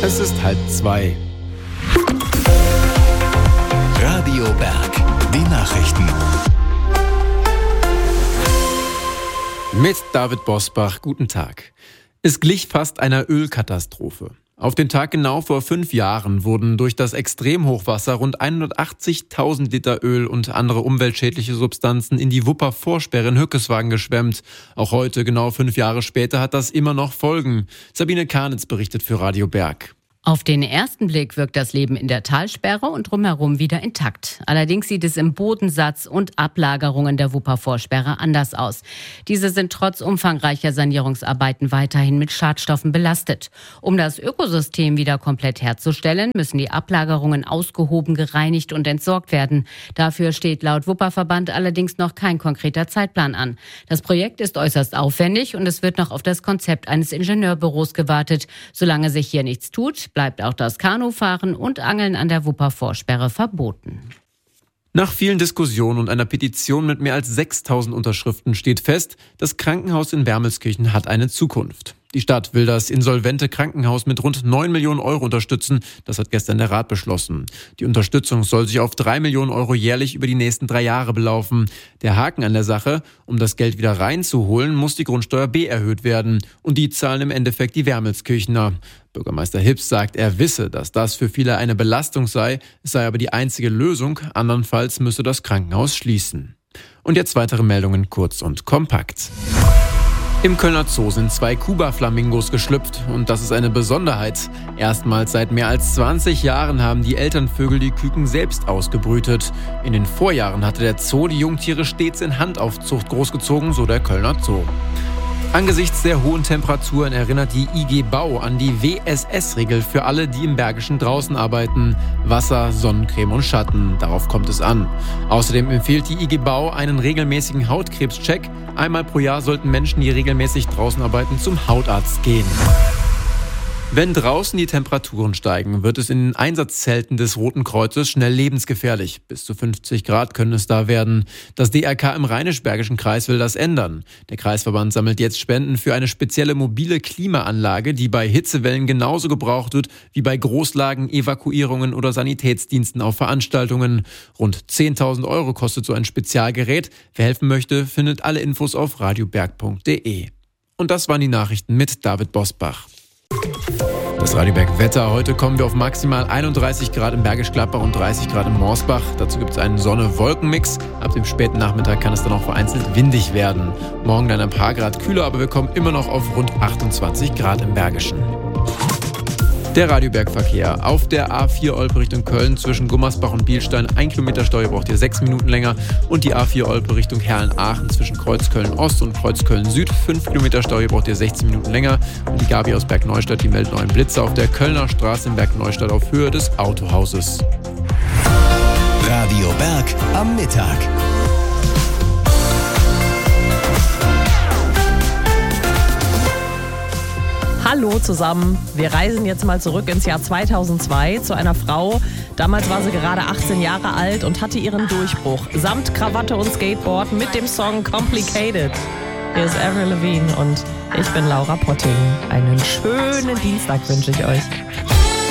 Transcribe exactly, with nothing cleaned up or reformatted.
Es ist halb zwei. Radio Berg, die Nachrichten. Mit David Bosbach, guten Tag. Es glich fast einer Ölkatastrophe. Auf den Tag genau vor fünf Jahren wurden durch das Extremhochwasser rund hundertachtzigtausend Liter Öl und andere umweltschädliche Substanzen in die Wupper-Vorsperre in Hückeswagen geschwemmt. Auch heute, genau fünf Jahre später, hat das immer noch Folgen. Sabine Karnitz berichtet für Radio Berg. Auf den ersten Blick wirkt das Leben in der Talsperre und drumherum wieder intakt. Allerdings sieht es im Bodensatz und Ablagerungen der Wupper-Vorsperre anders aus. Diese sind trotz umfangreicher Sanierungsarbeiten weiterhin mit Schadstoffen belastet. Um das Ökosystem wieder komplett herzustellen, müssen die Ablagerungen ausgehoben, gereinigt und entsorgt werden. Dafür steht laut Wupperverband allerdings noch kein konkreter Zeitplan an. Das Projekt ist äußerst aufwendig und es wird noch auf das Konzept eines Ingenieurbüros gewartet. Solange sich hier nichts tut, bleibt auch das Kanufahren und Angeln an der Wupper-Vorsperre verboten. Nach vielen Diskussionen und einer Petition mit mehr als sechstausend Unterschriften steht fest, das Krankenhaus in Wermelskirchen hat eine Zukunft. Die Stadt will das insolvente Krankenhaus mit rund neun Millionen Euro unterstützen. Das hat gestern der Rat beschlossen. Die Unterstützung soll sich auf drei Millionen Euro jährlich über die nächsten drei Jahre belaufen. Der Haken an der Sache: Um das Geld wieder reinzuholen, muss die Grundsteuer B erhöht werden. Und die zahlen im Endeffekt die Wermelskirchener. Bürgermeister Hips sagt, er wisse, dass das für viele eine Belastung sei. Es sei aber die einzige Lösung. Andernfalls müsse das Krankenhaus schließen. Und jetzt weitere Meldungen kurz und kompakt. Im Kölner Zoo sind zwei Kuba-Flamingos geschlüpft und das ist eine Besonderheit. Erstmals seit mehr als zwanzig Jahren haben die Elternvögel die Küken selbst ausgebrütet. In den Vorjahren hatte der Zoo die Jungtiere stets in Handaufzucht großgezogen, so der Kölner Zoo. Angesichts der hohen Temperaturen erinnert die I G Bau an die W S S-Regel für alle, die im Bergischen draußen arbeiten. Wasser, Sonnencreme und Schatten, darauf kommt es an. Außerdem empfiehlt die I G Bau einen regelmäßigen Hautkrebscheck. Einmal pro Jahr sollten Menschen, die regelmäßig draußen arbeiten, zum Hautarzt gehen. Wenn draußen die Temperaturen steigen, wird es in den Einsatzzelten des Roten Kreuzes schnell lebensgefährlich. Bis zu fünfzig Grad können es da werden. Das D R K im Rheinisch-Bergischen Kreis will das ändern. Der Kreisverband sammelt jetzt Spenden für eine spezielle mobile Klimaanlage, die bei Hitzewellen genauso gebraucht wird wie bei Großlagen, Evakuierungen oder Sanitätsdiensten auf Veranstaltungen. Rund zehntausend Euro kostet so ein Spezialgerät. Wer helfen möchte, findet alle Infos auf radioberg punkt de. Und das waren die Nachrichten mit David Bosbach. Das Radio Berg Wetter. Heute kommen wir auf maximal einunddreißig Grad im Bergisch Gladbach und dreißig Grad im Morsbach. Dazu gibt es einen Sonne-Wolken-Mix. Ab dem späten Nachmittag kann es dann auch vereinzelt windig werden. Morgen dann ein paar Grad kühler, aber wir kommen immer noch auf rund achtundzwanzig Grad im Bergischen. Der Radiobergverkehr. Auf der A vier Olpe Richtung Köln zwischen Gummersbach und Bielstein ein Kilometer Stau, ihr braucht ihr sechs Minuten länger. Und die A vier Olpe Richtung Herlen-Aachen zwischen Kreuzköln Ost und Kreuzköln Süd fünf Kilometer Stau, ihr braucht ihr sechzehn Minuten länger. Und die Gabi aus Bergneustadt, die meldet neuen Blitzer auf der Kölner Straße in Bergneustadt auf Höhe des Autohauses. Radio Berg am Mittag. Hallo zusammen, wir reisen jetzt mal zurück ins Jahr zweitausendzwei zu einer Frau. Damals war sie gerade achtzehn Jahre alt und hatte ihren Durchbruch. Samt Krawatte und Skateboard mit dem Song Complicated. Hier ist Avril Lavigne und ich bin Laura Potting. Einen schönen Dienstag wünsche ich euch.